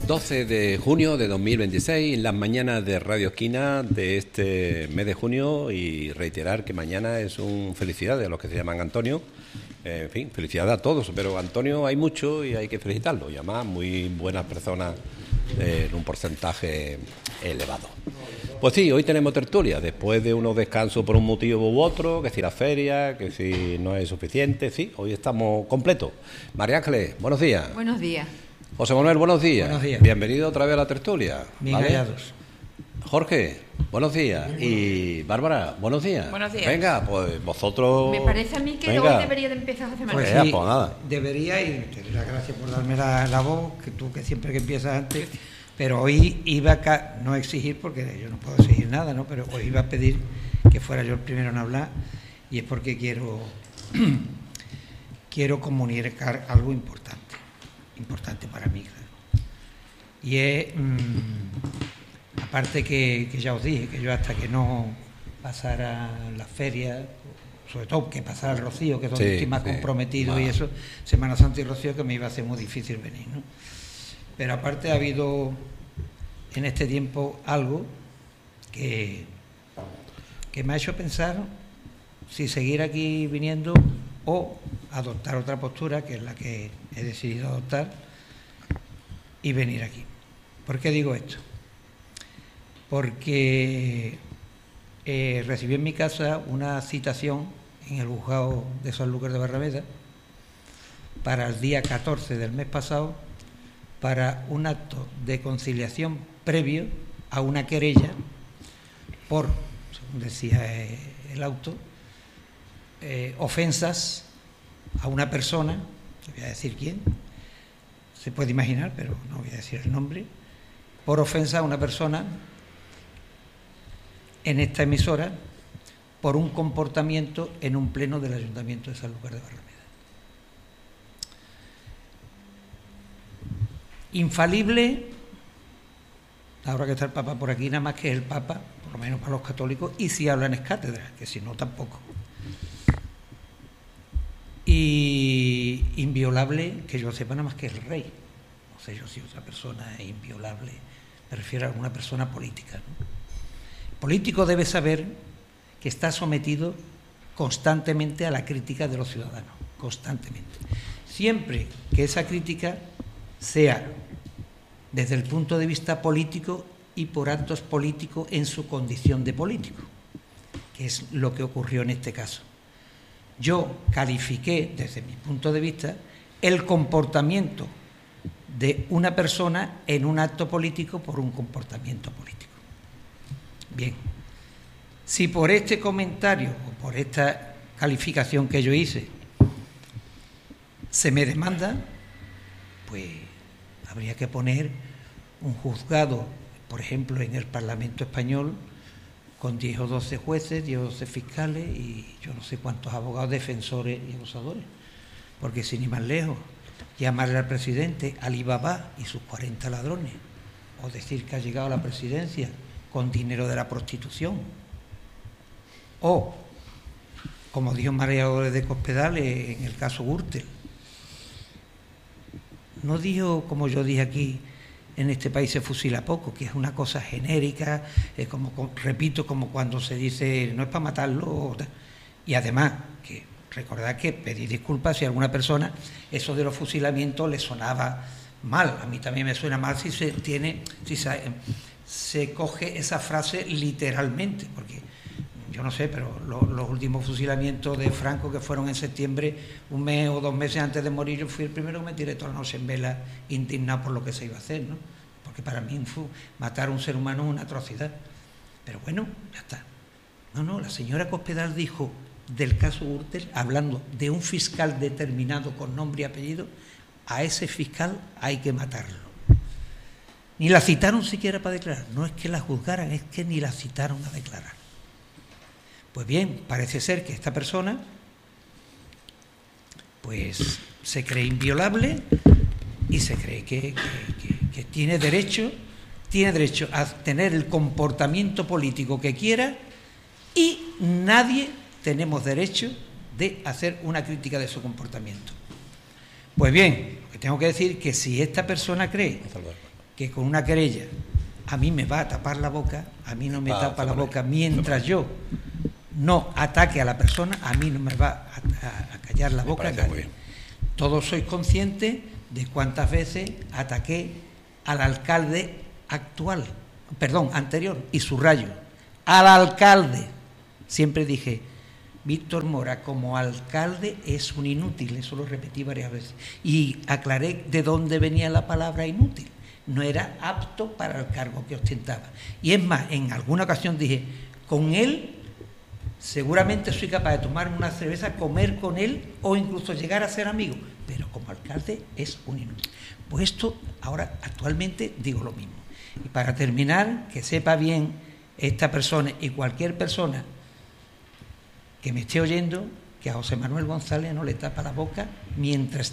12 de junio de 2026, en las mañanas de Radio Esquina de este mes de junio, y reiterar que mañana es un felicidades a los que se llaman Antonio. En fin, felicidades a todos, pero Antonio hay mucho y hay que felicitarlo, y además muy buenas personas en un porcentaje elevado. Pues sí, hoy tenemos tertulia, después de unos descansos por un motivo u otro, que si la feria, que si no es suficiente, sí, hoy estamos completos. María Ángeles, buenos días. Buenos días. José Manuel, buenos días. Buenos días. Bienvenido otra vez a la tertulia. Bien ¿vale? hallados. Jorge, buenos días. Y Bárbara, buenos días. Buenos días. Venga, pues vosotros... Me parece a mí que Venga. hoy debería de empezar José Manuel. Pues sí, pues nada. debería, y te doy las gracias por darme la voz, que tú que siempre que empiezas antes, pero hoy iba a no exigir, porque yo no puedo exigir nada, ¿no? Pero hoy iba a pedir que fuera yo el primero en hablar, y es porque quiero comunicar algo importante para mí, claro. Y es, aparte que ya os dije, que yo hasta que no pasara la feria, sobre todo que pasara el Rocío, que es donde Sí, estoy más sí, comprometido, más. y eso, Semana Santa y Rocío, que me iba a hacer muy difícil venir, ¿no? Pero aparte ha habido en este tiempo algo que me ha hecho pensar si seguir aquí viniendo o adoptar otra postura, que es la que he decidido adoptar, y venir aquí. ¿Por qué digo esto? Porque recibí en mi casa una citación en el juzgado de Sanlúcar de Barrameda para el día 14 del mes pasado, para un acto de conciliación previo a una querella por, según decía el auto, ofensas a una persona, no voy a decir quién, se puede imaginar, pero no voy a decir el nombre, por ofensa a una persona en esta emisora por un comportamiento en un pleno del Ayuntamiento de Sanlúcar de Barrameda. Infalible, ahora que está el Papa por aquí, nada más que el Papa, por lo menos para los católicos, y si hablan es cátedra, que si no tampoco. Y inviolable, que yo sepa, nada más que el rey. No sé yo si otra persona es inviolable, me refiero a alguna persona política, ¿no? El político debe saber que está sometido constantemente a la crítica de los ciudadanos, constantemente. Siempre que esa crítica sea desde el punto de vista político y por actos políticos en su condición de político, que es lo que ocurrió en este caso. Yo califiqué, desde mi punto de vista, el comportamiento de una persona en un acto político por un comportamiento político. Bien, si por este comentario o por esta calificación que yo hice se me demanda, pues habría que poner un juzgado, por ejemplo, en el Parlamento Español, con 10 o 12 jueces, 10 o 12 fiscales y yo no sé cuántos abogados, defensores y acusadores. Porque sin ir más lejos, llamarle al presidente Alibaba y sus 40 ladrones, o decir que ha llegado a la presidencia con dinero de la prostitución, o, como dijo María Dolores de Cospedal en el caso Gürtel, no dijo, como yo dije aquí, en este país se fusila poco, que es una cosa genérica, repito, como cuando se dice, no es para matarlo, y además, que recordad que pedir disculpas si a alguna persona eso de los fusilamientos le sonaba mal, a mí también me suena mal si se coge esa frase literalmente, porque yo no sé, pero los últimos fusilamientos de Franco, que fueron en septiembre, un mes o 2 meses antes de morir, yo fui el primero que me tiré toda la noche en vela, indignado por lo que se iba a hacer, ¿no? Porque para mí matar a un ser humano es una atrocidad. Pero bueno, ya está. No, la señora Cospedal dijo del caso Gürtel, hablando de un fiscal determinado con nombre y apellido, a ese fiscal hay que matarlo. Ni la citaron siquiera para declarar. No es que la juzgaran, es que ni la citaron a declarar. Pues bien, parece ser que esta persona pues se cree inviolable y se cree que tiene derecho a tener el comportamiento político que quiera, y nadie tenemos derecho de hacer una crítica de su comportamiento. Pues bien, lo que tengo que decir es que si esta persona cree que con una querella a mí me va a tapar la boca, a mí no me tapa la boca, mientras yo no ataque a la persona, a mí no me va a callar la boca. Todos sois conscientes de cuántas veces ataqué al alcalde anterior, y subrayo, al alcalde. Siempre dije, Víctor Mora como alcalde es un inútil, eso lo repetí varias veces. Y aclaré de dónde venía la palabra inútil. No era apto para el cargo que ostentaba. Y es más, en alguna ocasión dije, con él seguramente soy capaz de tomarme una cerveza, comer con él o incluso llegar a ser amigo, pero como alcalde es un inútil. Pues esto ahora actualmente digo lo mismo. Y para terminar, que sepa bien esta persona y cualquier persona que me esté oyendo, que a José Manuel González no le tapa la boca mientras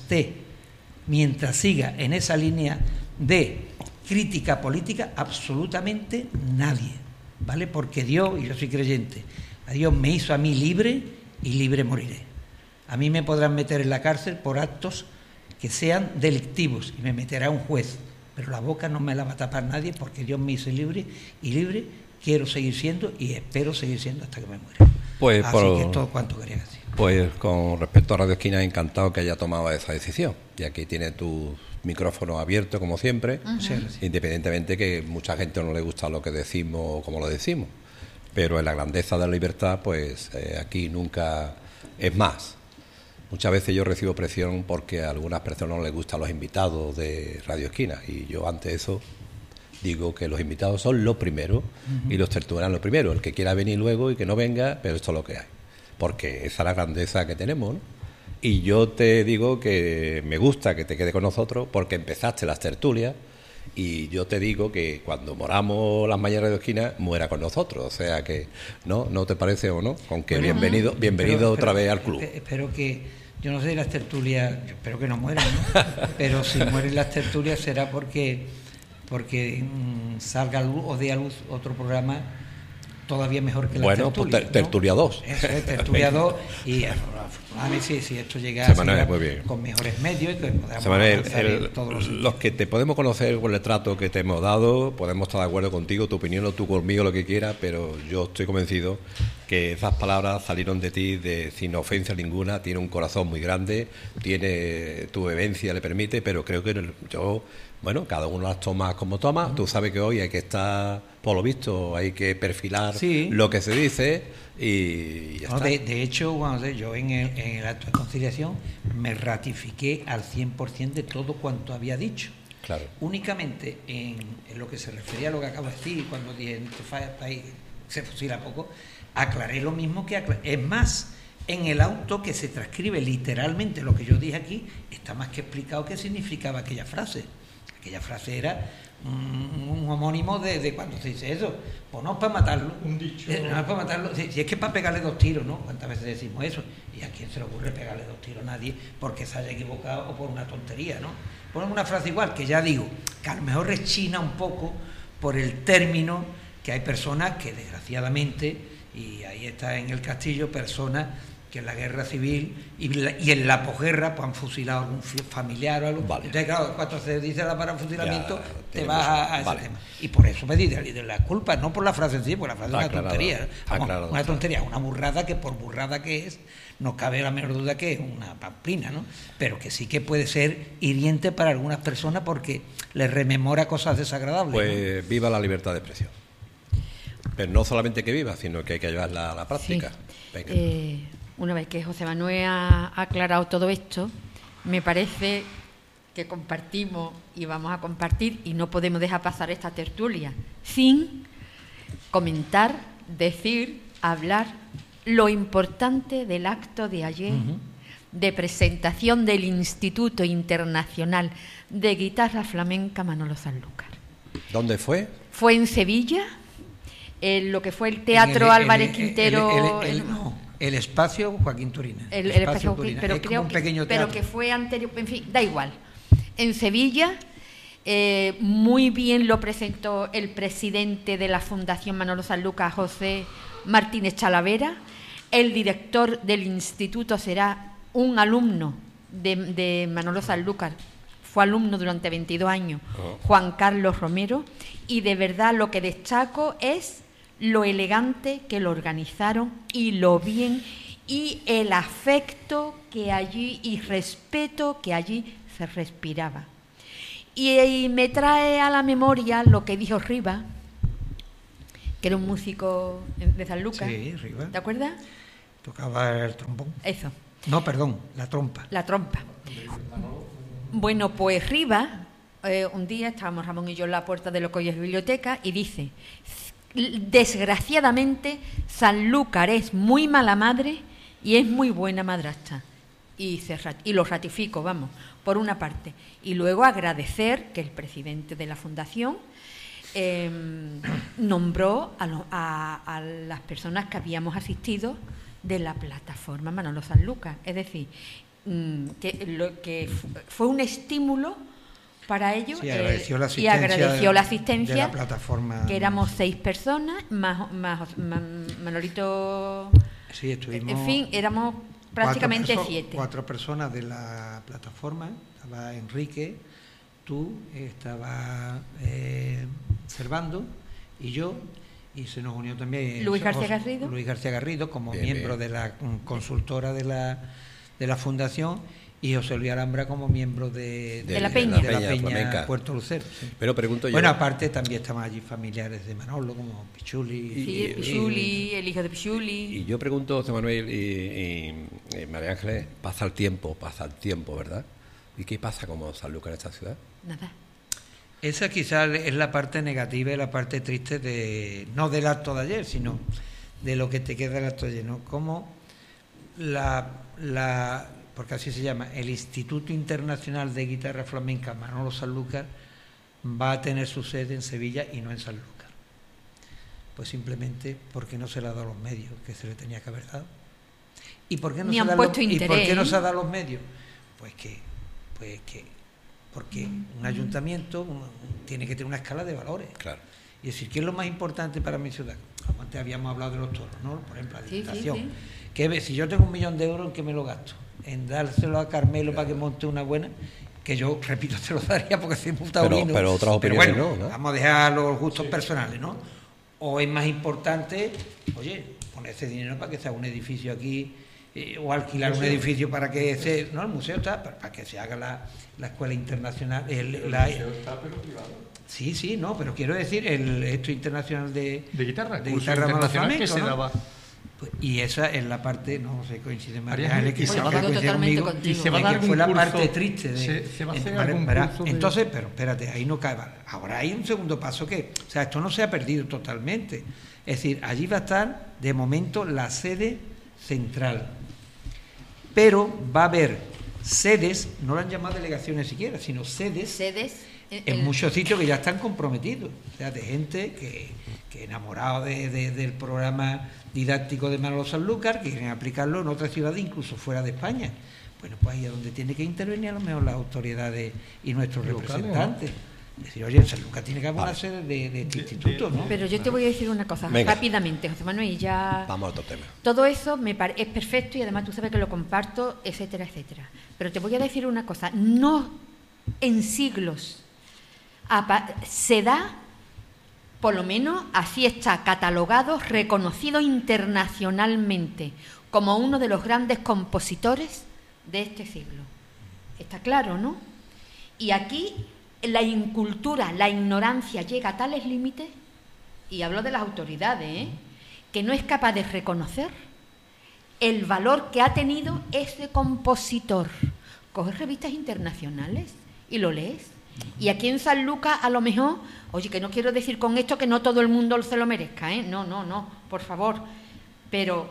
siga en esa línea de crítica política, absolutamente nadie, ¿vale? Porque Dios, y yo soy creyente, a Dios me hizo a mí libre y libre moriré. A mí me podrán meter en la cárcel por actos que sean delictivos y me meterá un juez, pero la boca no me la va a tapar nadie porque Dios me hizo libre y libre quiero seguir siendo y espero seguir siendo hasta que me muera. Pues así que es todo cuanto quería decir. Pues con respecto a Radio Esquina, encantado que haya tomado esa decisión. Y aquí tiene tu micrófono abierto, como siempre, independientemente que mucha gente no le gusta lo que decimos o como lo decimos. Pero en la grandeza de la libertad, pues aquí nunca es más. Muchas veces yo recibo presión porque a algunas personas no les gustan los invitados de Radio Esquina. Y yo ante eso digo que los invitados son lo primero y los tertulianos lo primero. El que quiera venir luego y que no venga, pero esto es lo que hay. Porque esa es la grandeza que tenemos, ¿no? Y yo te digo que me gusta que te quede con nosotros porque empezaste las tertulias y yo te digo que cuando moramos las mañanas de esquina, muera con nosotros. O sea que, ¿no te parece o no? Con que bueno, bienvenido otra vez al club. Espero que, yo no sé las tertulias, espero que no mueran, ¿no? Pero si mueren las tertulias será porque salga a luz o dé a luz otro programa todavía mejor que la tertulia. Bueno, pues Tertulia 2. Eso es, Tertulia 2 y a ver si esto llega con mejores medios y que podamos avanzar todos los que te podemos conocer con el trato que te hemos dado, podemos estar de acuerdo contigo, tu opinión o tú conmigo, lo que quieras, pero yo estoy convencido que esas palabras salieron de ti sin ofensa ninguna, tiene un corazón muy grande, tiene tu vivencia, le permite, pero creo que bueno, cada uno las toma como toma. Tú sabes que hoy hay que estar, por lo visto, hay que perfilar lo que se dice y ya está. De hecho, yo en el acto de conciliación me ratifiqué al 100% de todo cuanto había dicho. Claro. Únicamente en lo que se refería a lo que acabo de decir, cuando dije en este país se fusila poco, aclaré lo mismo que aclaré. Es más, en el auto que se transcribe literalmente lo que yo dije aquí, está más que explicado qué significaba aquella frase. Aquella frase era un homónimo de cuando se dice eso. Pues no es para matarlo. Un dicho. No es para matarlo. Si es que es para pegarle 2 tiros, ¿no? ¿Cuántas veces decimos eso? ¿Y a quién se le ocurre pegarle 2 tiros? A nadie, porque se haya equivocado o por una tontería, ¿no? Ponemos una frase igual, que ya digo, que a lo mejor rechina un poco por el término, que hay personas que desgraciadamente, y ahí está en el castillo, personas que en la guerra civil y en la posguerra pues han fusilado a algún familiar o algo. Vale. Entonces, claro, cuando se dice la palabra fusilamiento, te vas a ese tema. Y por eso me di de la culpa, no por la frase en sí, porque la frase es una tontería. Una tontería, una burrada que por burrada que es, no cabe la menor duda que es una pamplina, ¿no? Pero que sí que puede ser hiriente para algunas personas porque les rememora cosas desagradables. Pues ¿no? Viva la libertad de expresión. Pero no solamente que viva, sino que hay que llevarla a la práctica. Sí. Una vez que José Manuel ha aclarado todo esto, me parece que compartimos y vamos a compartir y no podemos dejar pasar esta tertulia sin comentar, decir, hablar lo importante del acto de ayer de presentación del Instituto Internacional de Guitarra Flamenca Manolo Sanlúcar. ¿Dónde fue? Fue en Sevilla, en lo que fue el Teatro Álvarez Quintero. El espacio Joaquín Turina. El espacio Joaquín, pero creo un pequeño teatro. Pero que fue anterior, en fin, da igual. En Sevilla, muy bien lo presentó el presidente de la Fundación Manolo Sanlúcar, José Martínez Chalavera. El director del instituto será un alumno de Manolo Sanlúcar, fue alumno durante 22 años, Juan Carlos Romero, y de verdad lo que destaco es lo elegante que lo organizaron y lo bien y el afecto que allí y respeto que allí se respiraba. Y me trae a la memoria lo que dijo Rivas, que era un músico de Sanlúcar. Sí, Rivas. ¿Te acuerdas? Tocaba el trombón. Eso. No, perdón, la trompa. La trompa. Bueno, pues Rivas, un día estábamos Ramón y yo en la puerta de Locoyes Biblioteca y dice: desgraciadamente Sanlúcar es muy mala madre y es muy buena madrastra. Y lo ratifico, vamos, por una parte. Y luego agradecer que el presidente de la Fundación nombró a las personas que habíamos asistido de la plataforma Manolo Sanlúcar. Es decir, que fue un estímulo para ellos, sí, agradeció y agradeció la asistencia de la plataforma, que éramos 6 personas, más Manolito. Sí, estuvimos. En fin, éramos prácticamente 7. 4 personas de la plataforma. Estaba Enrique, tú, estaba Servando y yo, y se nos unió también Luis García Garrido. Luis García Garrido como bien, miembro de la consultora de la Fundación, y José Luis Alhambra como miembro de la Peña Peña Puerto Lucero. Sí. Pero pregunto yo... Bueno, aparte también estaban allí familiares de Manolo, como Pichuli. Sí, Pichuli, el hijo de Pichuli. Y yo pregunto, José Manuel y María Ángeles, pasa el tiempo, ¿verdad? ¿Y qué pasa como Sanlúcar en esta ciudad? Nada. Esa quizás es la parte negativa y la parte triste no del acto de ayer, sino de lo que te queda del acto de ayer, ¿no? Como porque así se llama, el Instituto Internacional de Guitarra Flamenca Manolo Sanlúcar va a tener su sede en Sevilla y no en Sanlúcar. Pues simplemente porque no se le ha dado los medios que se le tenía que haber dado. ¿Y por qué no, se ha dado los medios? Porque un ayuntamiento tiene que tener una escala de valores. Claro. Y decir, ¿qué es lo más importante para mi ciudad? Como antes habíamos hablado de los toros, ¿no? Por ejemplo, la Diputación. Sí. Que si yo tengo 1 millón de euros, ¿en qué me lo gasto? En dárselo a Carmelo para que monte una buena, que yo, repito, te lo daría porque soy muy taurino. Pero otras opiniones bueno, ¿no? Vamos a dejar los gustos personales, ¿no? O es más importante, oye, poner ese dinero para que se haga un edificio aquí, o alquilar un edificio para que el museo está, para que se haga la escuela internacional. El museo está, pero privado. Sí, no, pero quiero decir, esto internacional de guitarra Manolo Flamenco, que se daba. Pues, y esa es la parte, no sé, coincide más, y se va a dar conmigo, y se va a dar que fue un la curso, parte triste se va a hacer algún curso entonces, pero espérate, ahí no cae. Ahora hay un segundo paso o sea, esto no se ha perdido totalmente. Es decir, allí va a estar de momento la sede central, pero va a haber sedes, no lo han llamado delegaciones siquiera, sino sedes en muchos sitios que ya están comprometidos, o sea, de gente que enamorado del programa didáctico de Manolo Sanlúcar, que quieren aplicarlo en otras ciudades, incluso fuera de España. Bueno, pues ahí es donde tiene que intervenir a lo mejor las autoridades y nuestros representantes. Es decir, oye, Sanlúcar tiene que haber una sede de este instituto, ¿no? Pero yo te voy a decir una cosa, rápidamente, José Manuel, y ya... Vamos a otro tema. Todo eso es perfecto y además tú sabes que lo comparto, etcétera, etcétera. Pero te voy a decir una cosa, no en siglos se da... Por lo menos así está catalogado, reconocido internacionalmente como uno de los grandes compositores de este siglo. Está claro, ¿no? Y aquí la incultura, la ignorancia llega a tales límites, y hablo de las autoridades, que no es capaz de reconocer el valor que ha tenido ese compositor. Coges revistas internacionales y lo lees. Y aquí en Sanlúcar, a lo mejor, oye, que no quiero decir con esto que no todo el mundo se lo merezca, ¿eh? No, por favor. Pero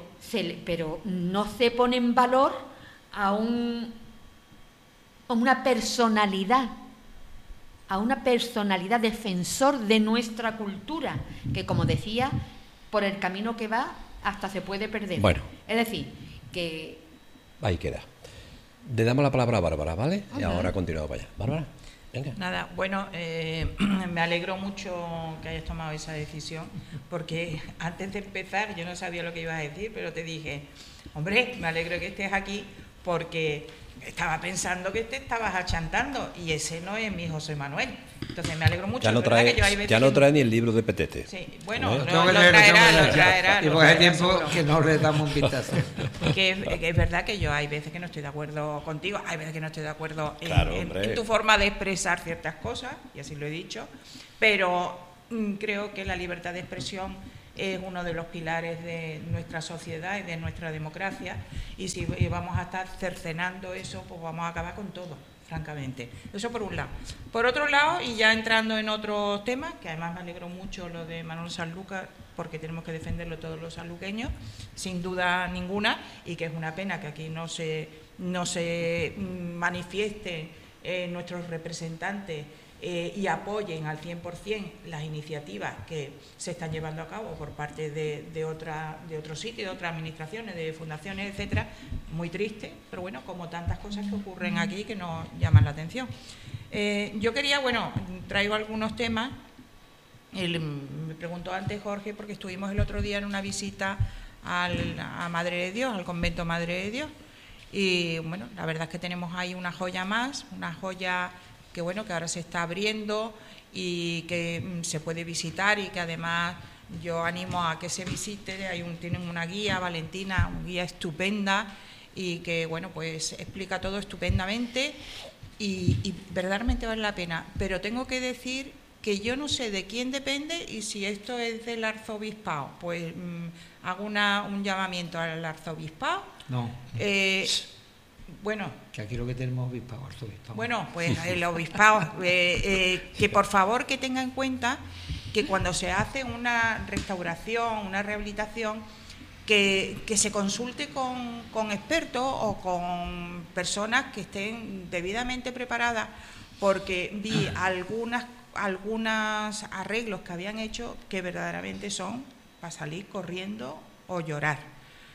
no se pone en valor a una personalidad defensor de nuestra cultura, que, como decía, por el camino que va hasta se puede perder. Bueno. Es decir, que... Ahí queda. Le damos la palabra a Bárbara, ¿vale? Y ahora continuamos para allá. Bárbara. Venga. Nada, bueno, me alegro mucho que hayas tomado esa decisión, porque antes de empezar yo no sabía lo que ibas a decir, pero te dije, hombre, me alegro que estés aquí porque estaba pensando que te estabas achantando y ese no es mi José Manuel. Entonces me alegro mucho. Ya no trae ni el libro de Petete. Sí, bueno, lo traerá. Y por ese tiempo que no le damos un vistazo. Que es verdad que yo hay veces que no estoy de acuerdo contigo, hay veces que no estoy de acuerdo en tu forma de expresar ciertas cosas, y así lo he dicho, pero creo que la libertad de expresión es uno de los pilares de nuestra sociedad y de nuestra democracia, y si vamos a estar cercenando eso, pues vamos a acabar con todo, francamente. Eso por un lado. Por otro lado, y ya entrando en otros temas, que además me alegro mucho lo de Manolo Sanlúcar, porque tenemos que defenderlo todos los sanluqueños, sin duda ninguna, y que es una pena que aquí no se manifiesten nuestros representantes y apoyen al 100% las iniciativas que se están llevando a cabo por parte de otros sitios, de otras administraciones, de fundaciones, etcétera. Muy triste, pero bueno, como tantas cosas que ocurren aquí que nos llaman la atención. Yo quería, traigo algunos temas. Me preguntó antes Jorge, porque estuvimos el otro día en una visita a Madre de Dios, al convento Madre de Dios, y bueno, la verdad es que tenemos ahí una joya más, una joya que ahora se está abriendo y que se puede visitar, y que además yo animo a que se visite. Tienen una guía, Valentina, una guía estupenda, y que pues explica todo estupendamente y verdaderamente vale la pena. Pero tengo que decir que yo no sé de quién depende, y si esto es del arzobispado, pues hago un llamamiento al arzobispado. No. Bueno, que aquí lo que tenemos obispado, arzobispado. Bueno, pues el obispado, que por favor que tenga en cuenta que cuando se hace una restauración, una rehabilitación, que se consulte con expertos o con personas que estén debidamente preparadas, porque vi algunos arreglos que habían hecho que verdaderamente son para salir corriendo o llorar.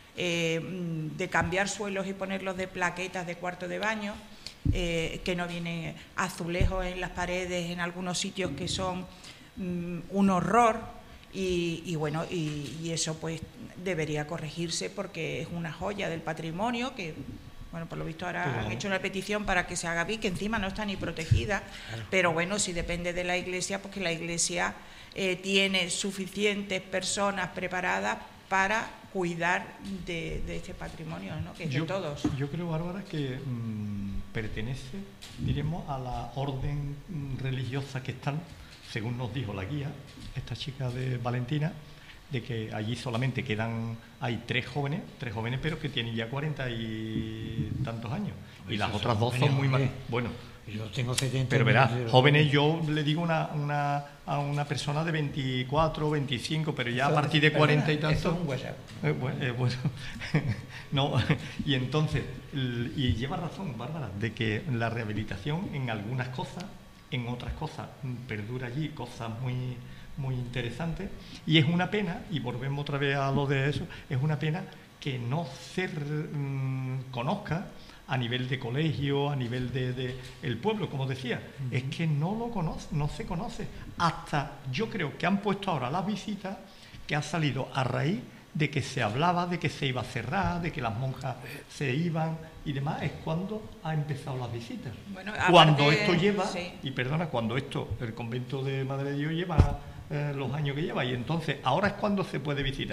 De cambiar suelos y ponerlos de plaquetas de cuarto de baño, que no vienen azulejos en las paredes en algunos sitios que son un horror, y eso pues debería corregirse, porque es una joya del patrimonio que por lo visto ahora han hecho una petición para que se haga bien, que encima no está ni protegida, pero si depende de la Iglesia, pues que la Iglesia tiene suficientes personas preparadas para cuidar de este patrimonio, ¿no? Que es de todos. Yo creo, Bárbara, que pertenece, diremos, a la orden religiosa que están, según nos dijo la guía, esta chica de Valentina, de que allí solamente hay tres jóvenes, pero que tienen ya 40 y tantos años, y las otras dos son muy más. Bueno, yo tengo 70. Pero verás, jóvenes, yo le digo a una persona de 24 o 25, pero ya a partir de 40 y tantos. Eso es un WhatsApp. Bueno, no, y entonces, y lleva razón, Bárbara, de que la rehabilitación en algunas cosas, en otras cosas perdura allí, cosas muy, muy interesantes, y es una pena, y volvemos otra vez a lo de eso, es una pena que no se conozca a nivel de colegio, a nivel de el pueblo, como decía. Es que no se conoce. Hasta yo creo que han puesto ahora las visitas, que ha salido a raíz de que se hablaba de que se iba a cerrar, de que las monjas se iban y demás, es cuando ha empezado las visitas. Cuando esto lleva, sí. Y perdona, cuando el convento de Madre de Dios lleva los años que lleva, y entonces ahora es cuando se puede visitar.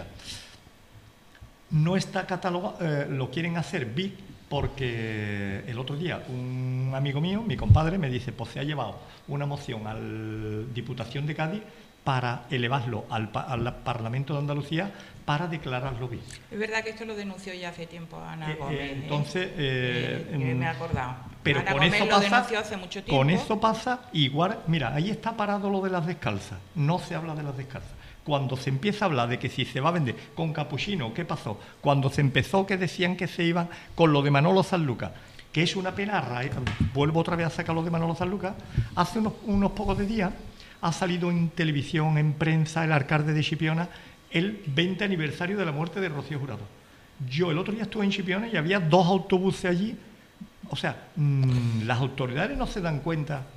No está catalogado, lo quieren hacer big, porque el otro día un amigo mío, mi compadre, me dice, pues se ha llevado una moción a la Diputación de Cádiz para elevarlo al Parlamento de Andalucía para declararlo bien. Es verdad que esto lo denunció ya hace tiempo Ana Gómez. Entonces, me he acordado. Pero Ana con Gómez eso lo pasa, denunció hace mucho tiempo. Con eso pasa igual. Mira, ahí está parado lo de las descalzas. No se habla de las descalzas. Cuando se empieza a hablar de que si se va a vender con capuchino, ¿qué pasó? Cuando se empezó que decían que se iban con lo de Manolo Sanlúcar, que es una pena, vuelvo otra vez a sacar lo de Manolo Sanlúcar, hace unos pocos de días ha salido en televisión, en prensa, el alcalde de Chipiona, el 20 aniversario de la muerte de Rocío Jurado. Yo el otro día estuve en Chipiona y había 2 autobuses allí. O sea, las autoridades no se dan cuenta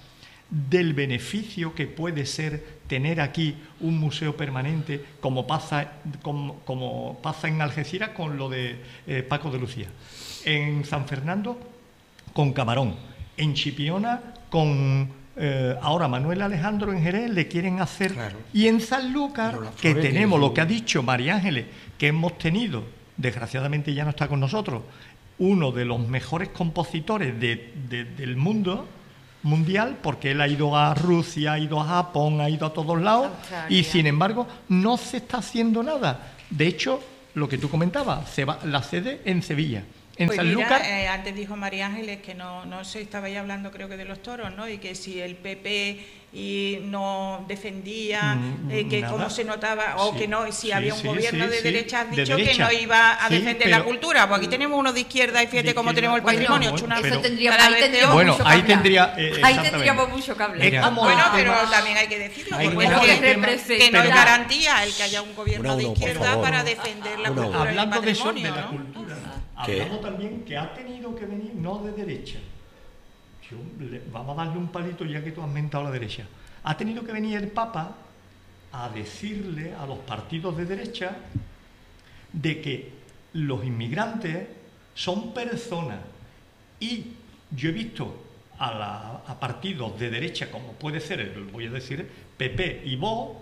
del beneficio que puede ser tener aquí un museo permanente, como pasa en Algeciras con lo de Paco de Lucía, en San Fernando con Camarón, en Chipiona con ahora Manuel Alejandro en Jerez le quieren hacer, claro. Y en Sanlúcar, que tenemos lo que ha dicho María Ángeles, que hemos tenido, desgraciadamente ya no está con nosotros, uno de los mejores compositores del mundo mundial, porque él ha ido a Rusia, ha ido a Japón, ha ido a todos lados, y sin embargo no se está haciendo nada. De hecho, lo que tú comentabas, la sede en Sevilla. En pues Sanlúcar, mira, antes dijo María Ángeles que no se estaba ya hablando, creo que de los toros, ¿no? Y que si el PP no defendía, que nada. cómo se notaba, o sí, que no, si sí, había un gobierno de derecha, has de dicho derecha. que no iba a defender pero, la cultura. Pues aquí tenemos uno de izquierda y fíjate cómo tenemos el patrimonio. Eso tendríamos bueno, mucho ahí cable. Ahí tendríamos mucho cable. Bueno, pero también hay que decirlo, porque que no es garantía el que haya un gobierno de izquierda para defender la cultura y el hablando de eso, de patrimonio, la ¿no? cultura, hablamos también que ha tenido que venir, no de derecha, vamos a darle un palito ya que tú has mentado la derecha, ha tenido que venir el Papa a decirle a los partidos de derecha de que los inmigrantes son personas, y yo he visto a partidos de derecha, como puede ser, voy a decir, PP y Vox,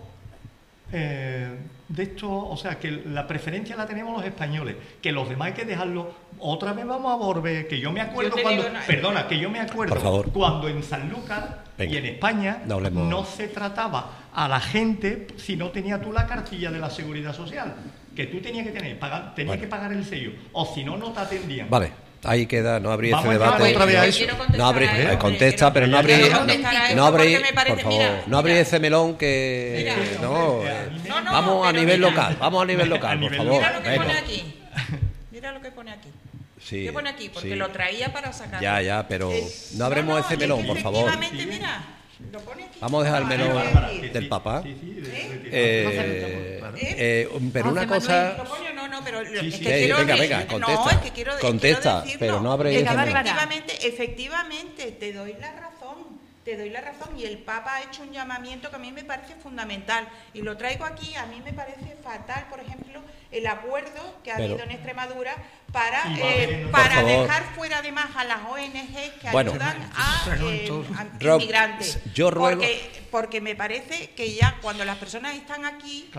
de esto, o sea, que la preferencia la tenemos los españoles, que los demás hay que dejarlo. Otra vez vamos a volver, que yo me acuerdo cuando en Sanlúcar y en España no se trataba a la gente si no tenía tú la cartilla de la Seguridad Social, que tú tenías que tener, que pagar el sello, o si no, no te atendían. Vale. Ahí queda, no abrí ese Vamos debate. otra vez a eso. No abrí, contesta, pero no abrí, no abrí ese melón que vamos a nivel local, por favor. Mira lo que pone aquí. Mira lo que pone aquí. Sí, ¿Qué pone aquí? Porque lo traía para sacar. Ya, pero no abremos ese melón, por favor. Efectivamente, mira, lo pone aquí. Vamos a dejar el melón del Papa. Pero una cosa. Venga, contesta, pero no abre ese melón. Efectivamente, te doy la razón, y el Papa ha hecho un llamamiento que a mí me parece fundamental, y lo traigo aquí. A mí me parece fatal, por ejemplo, el acuerdo que ha habido en Extremadura para dejar fuera además a las ONG que ayudan a inmigrantes. Yo ruego, porque me parece que ya cuando las personas están aquí,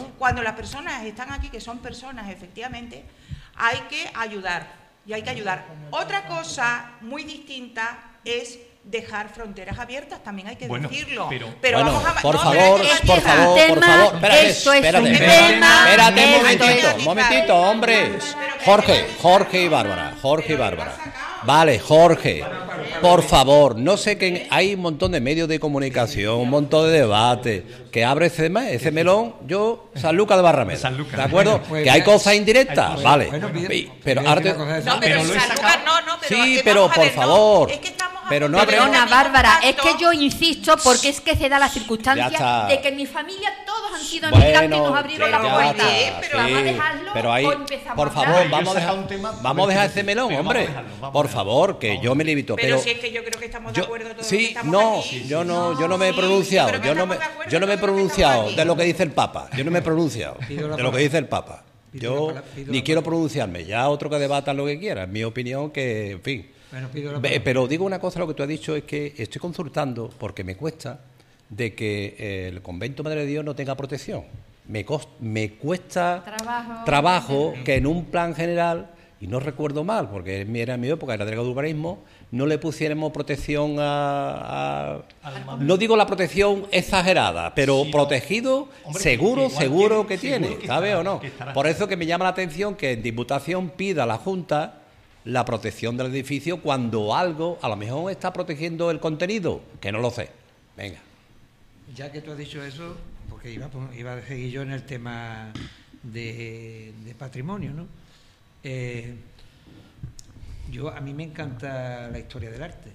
que son personas efectivamente, hay que ayudar, Otra cosa muy distinta es dejar fronteras abiertas, también hay que decirlo. Pero bueno, vamos a... por favor, espérate un momentito, hombres. Jorge y Bárbara. Vale, Jorge, por favor, no sé que hay un montón de medios de comunicación, un montón de debate, que abre ese melón. Yo, Sanlúcar de Barrameda, ¿de acuerdo? Que hay cosas indirectas, vale. Pero pero por favor. Pero no Perdona, Bárbara, es que yo insisto, porque es que se da la circunstancia de que en mi familia todos han sido inmigrantes y nos abrieron la puerta. Pero vamos a dejarlo, pero ahí, o empezamos por favor, vamos a dejar ese melón, hombre. Por favor, que yo me limito. Pero si es que yo creo que estamos de acuerdo todos. Sí, no, yo no me he pronunciado. Yo no me he pronunciado de lo que dice el Papa. Yo no me he pronunciado de lo que dice el Papa. Yo ni quiero pronunciarme. Ya otro que debata lo que quiera. En mi opinión, que, en fin. Pero digo una cosa, lo que tú has dicho es que estoy consultando, porque me cuesta, de que el convento Madre de Dios no tenga protección. Me cuesta trabajo que en un plan general, y no recuerdo mal, porque era en mi época, era delegado de urbanismo, no le pusiéramos protección no digo la protección exagerada, pero protegido, seguro que tiene, ¿sabes o no? Por eso que me llama la atención que en Diputación pida a la Junta la protección del edificio cuando algo a lo mejor está protegiendo el contenido, que no lo sé. Venga. Ya que tú has dicho eso, porque iba a seguir yo en el tema de patrimonio, ¿no? A mí me encanta la historia del arte.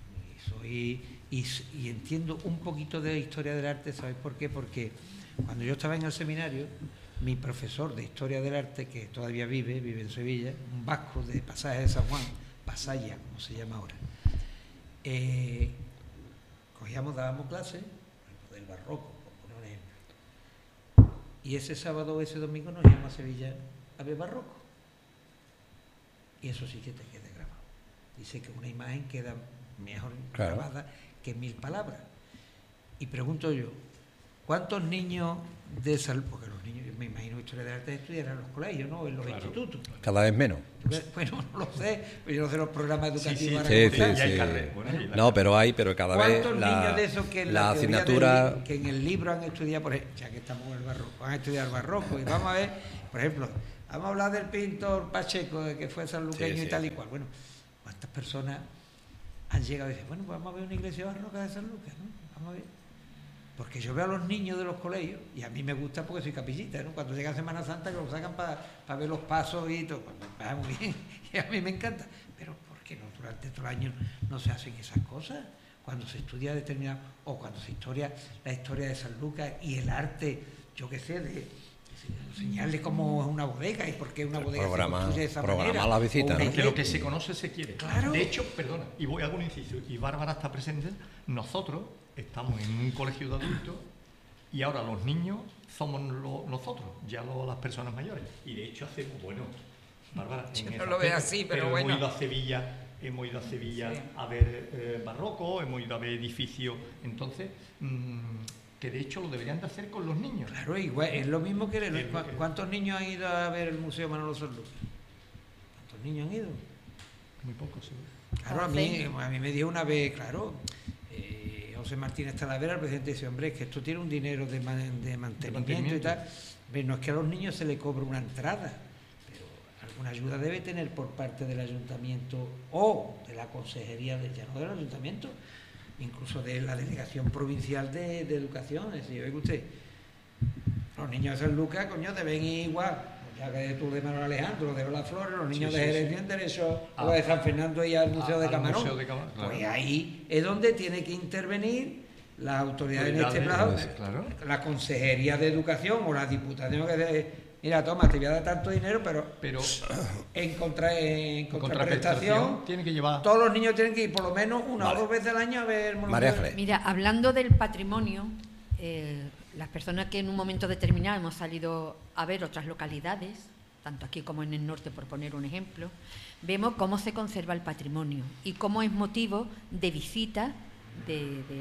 Y entiendo un poquito de historia del arte, ¿sabes por qué? Porque cuando yo estaba en el seminario, mi profesor de Historia del Arte, que todavía vive en Sevilla, un vasco de Pasaje de San Juan, Pasaya, como se llama ahora, dábamos clases del barroco, por poner un ejemplo. Y ese sábado o ese domingo nos íbamos a Sevilla a ver barroco. Y eso sí que te queda grabado. Dice que una imagen queda mejor grabada que 1000 palabras. Y pregunto yo, ¿cuántos niños de salud? Porque los niños, yo me imagino que Historia del Arte estudiarán en los colegios, ¿no? En los institutos. Cada vez menos. Bueno, no lo sé, pero yo no sé los programas educativos. No, pero cada vez ¿cuántos niños de esos que en la asignatura... que en el libro han estudiado, por ejemplo, ya que estamos en el barroco, han estudiado el barroco? Y vamos a ver, por ejemplo, vamos a hablar del pintor Pacheco, que fue sanluqueño y tal y cual. Bueno, ¿cuántas personas han llegado y dicen, bueno, pues vamos a ver una iglesia barroca de San Lucas, ¿no? Vamos a ver. Porque yo veo a los niños de los colegios, y a mí me gusta porque soy capillita, ¿no? Cuando llega Semana Santa que los sacan para ver los pasos y todo, pues va muy bien, y a mí me encanta. Pero ¿por qué no durante todo el año no se hacen esas cosas? Cuando se estudia determinado, o cuando se estudia la historia de San Lucas y el arte, yo qué sé, de enseñarle cómo es una bodega y por qué una bodega se construye de esa manera. La visita, ¿no? Porque lo que se conoce se quiere. Claro. De hecho, perdona, y voy a algún inciso, y Bárbara está presente, nosotros estamos en un colegio de adultos y ahora los niños somos nosotros, ya las personas mayores. Y de hecho hacemos, bueno, Bárbara, yo no lo veo así, pero bueno. Hemos ido a Sevilla sí. A ver barroco, hemos ido a ver edificios, entonces... que de hecho lo deberían de hacer con los niños. Claro, igual, es lo mismo que... ¿Cuántos niños han ido a ver el Museo Manolo Sanlúcar? ¿Cuántos niños han ido? Muy pocos, sí. Claro, a mí me dio una vez, claro, José Martínez Talavera, el presidente, dice, hombre, es que esto tiene un dinero de mantenimiento y tal. Pero no es que a los niños se les cobre una entrada, pero alguna ayuda debe tener por parte del ayuntamiento o de la consejería, ya no del ayuntamiento, incluso de la delegación provincial de educación. Es decir, oiga usted, los niños de San Lucas, coño, deben ir igual, ya que tú de Manuel Alejandro, de Las Flores, los niños de Jerez tienen derecho o de San Fernando y al Museo de Camarón. Claro. Pues ahí es donde tiene que intervenir las autoridades en este plazo, claro. La Consejería de Educación o la Diputación, que dice, mira, toma, te voy a dar tanto dinero, pero en contraprestación tiene que llevar... todos los niños tienen que ir por lo menos una o dos veces al año a ver el monumento. Mira, hablando del patrimonio, las personas que en un momento determinado hemos salido a ver otras localidades, tanto aquí como en el norte, por poner un ejemplo, vemos cómo se conserva el patrimonio y cómo es motivo de visita de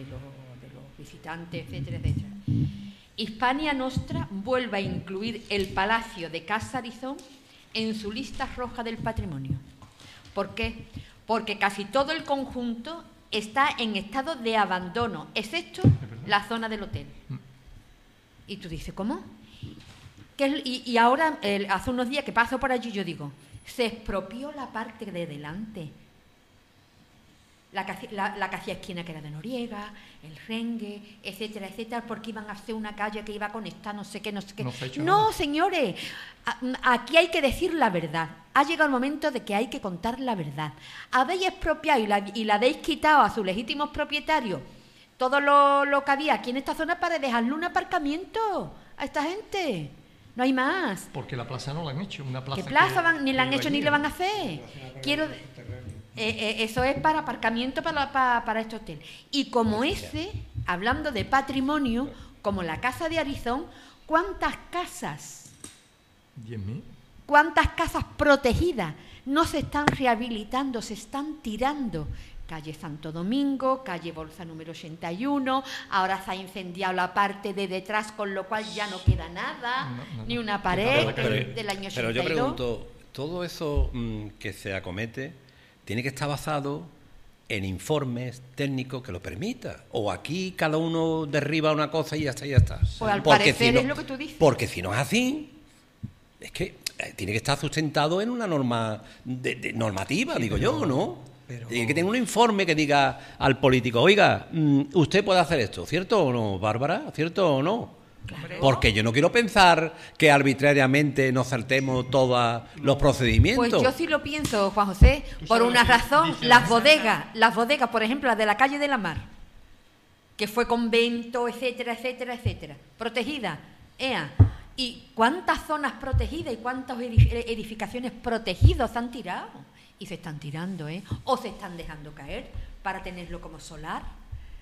los visitantes, etcétera, etcétera. Hispania Nostra vuelve a incluir el Palacio de Casa Arizón en su lista roja del patrimonio. ¿Por qué? Porque casi todo el conjunto está en estado de abandono, excepto la zona del hotel. Y tú dices, ¿cómo? Y ahora, hace unos días que paso por allí, yo digo, se expropió la parte de delante. La que hacía esquina, que era de Noriega, el Rengue, etcétera, etcétera, porque iban a hacer una calle que iba a conectar no sé qué. No, señores, aquí hay que decir la verdad. Ha llegado el momento de que hay que contar la verdad. Habéis expropiado y la habéis quitado a sus legítimos propietarios todo lo que había aquí en esta zona para dejarle un aparcamiento a esta gente. No hay más. Porque la plaza no la han hecho. Una plaza ¿Qué plaza ni la han hecho ni la van a hacer? Eso es para aparcamiento para este hotel. Y como hablando de patrimonio, como la Casa de Arizón, ¿cuántas casas? 10.000. ¿Cuántas casas protegidas no se están rehabilitando, se están tirando? Calle Santo Domingo, calle Bolsa número 81, ahora se ha incendiado la parte de detrás, con lo cual ya no queda nada, ni una pared del año 82. Pero yo pregunto, todo eso que se acomete tiene que estar basado en informes técnicos que lo permitan. O aquí cada uno derriba una cosa y ya está. Pues al parecer es lo que tú dices. Porque si no es así, es que tiene que estar sustentado en una norma normativa, digo yo, ¿no? Tiene que tener un informe que diga al político, oiga, usted puede hacer esto, ¿cierto o no, Bárbara? ¿Cierto o no? Claro. Porque yo no quiero pensar que arbitrariamente nos saltemos todos los procedimientos. Pues yo sí lo pienso, Juan José, por una razón. Las bodegas, por ejemplo, las de la calle de la Mar, que fue convento, etcétera, etcétera, etcétera, protegida. ¿Y cuántas zonas protegidas y cuántas edificaciones protegidas han tirado? Y se están tirando, o se están dejando caer para tenerlo como solar.